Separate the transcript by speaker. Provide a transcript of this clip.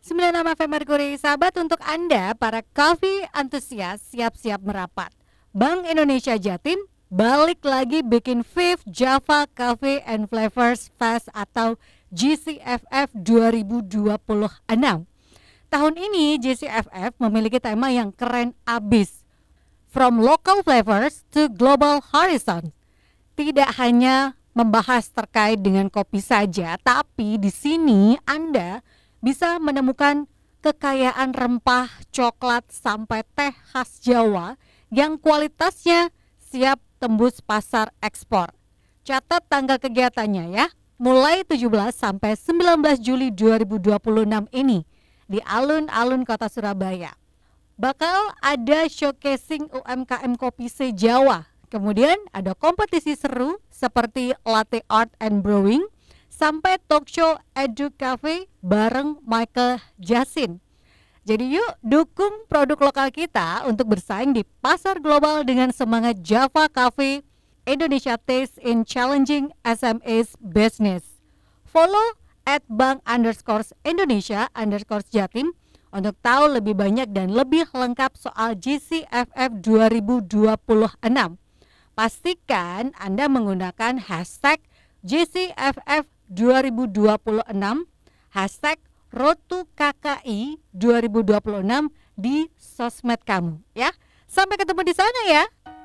Speaker 1: 96 FM Mercury, sahabat, untuk Anda para coffee antusias siap-siap merapat. Bank Indonesia Jatim balik lagi bikin Fifth Java Coffee and Flavors Fest atau GCFF 2026. Tahun ini GCFF memiliki tema yang keren abis. From local flavors to global horizon. Tidak hanya membahas terkait dengan kopi saja, tapi di sini Anda bisa menemukan kekayaan rempah, coklat, sampai teh khas Jawa yang kualitasnya siap tembus pasar ekspor. Catat tanggal kegiatannya ya, mulai 17 sampai 19 Juli 2026 ini di alun-alun kota Surabaya. Bakal ada showcasing UMKM kopi se-Jawa. Kemudian ada kompetisi seru seperti latte art and brewing, sampai talk show Edu Cafe bareng Michael Jasin. Jadi yuk dukung produk lokal kita untuk bersaing di pasar global dengan semangat Java Cafe Indonesia Taste in Challenging SMEs Business. Follow @bank_Indonesia_Jatim untuk tahu lebih banyak dan lebih lengkap soal GCFF 2026. Pastikan Anda menggunakan hashtag GCFF 2026, hashtag Road to KKI 2026 di sosmed kamu ya. Sampai ketemu di sana ya.